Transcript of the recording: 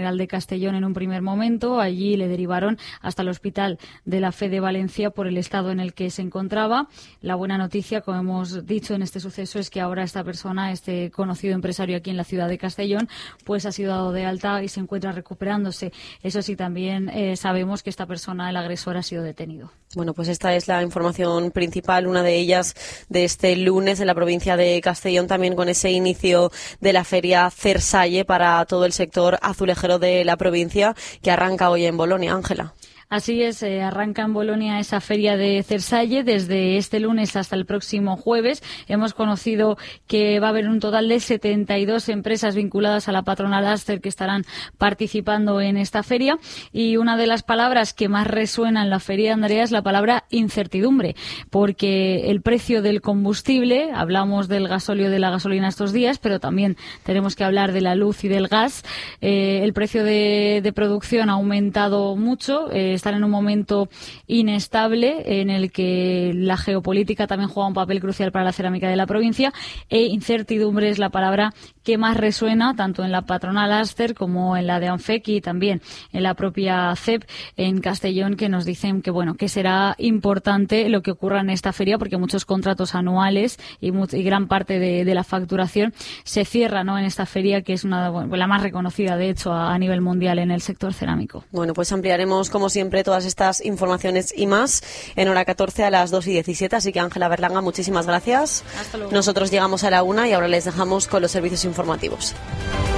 General de Castellón en un primer momento. Allí le derivaron hasta el Hospital de la Fe de Valencia por el estado en el que se encontraba. La buena noticia, como hemos dicho en este suceso, es que ahora esta persona, este conocido empresario aquí en la ciudad de Castellón, pues ha sido dado de alta y se encuentra recuperándose. Eso sí, también sabemos que esta persona, el agresor, ha sido detenido. Bueno, pues esta es la información principal, una de ellas de este lunes en la provincia de Castellón, también con ese inicio de la feria Cersalle para todo el sector azulejero de la provincia, que arranca hoy en Bolonia. Ángela. Así es, arranca en Bolonia esa feria de Cersalle desde este lunes hasta el próximo jueves. Hemos conocido que va a haber un total de 72 empresas vinculadas a la patronal Alstom que estarán participando en esta feria, y una de las palabras que más resuena en la feria, Andrea, es la palabra incertidumbre, porque el precio del combustible, hablamos del gasóleo, de la gasolina estos días, pero también tenemos que hablar de la luz y del gas. El precio de producción ha aumentado mucho. Están en un momento inestable en el que la geopolítica también juega un papel crucial para la cerámica de la provincia, e incertidumbre es la palabra que más resuena tanto en la patronal Alstom como en la de ANFEC y también en la propia CEP en Castellón, que nos dicen que bueno, que será importante lo que ocurra en esta feria, porque muchos contratos anuales y gran parte de la facturación se cierra, ¿no?, en esta feria, que es la más reconocida de hecho a nivel mundial en el sector cerámico. Bueno, pues ampliaremos como siempre todas estas informaciones y más en hora 14 a las 2:17, así que Ángela Berlanga, muchísimas gracias. Hasta luego. Nosotros llegamos a la 1 y ahora les dejamos con los servicios informativos.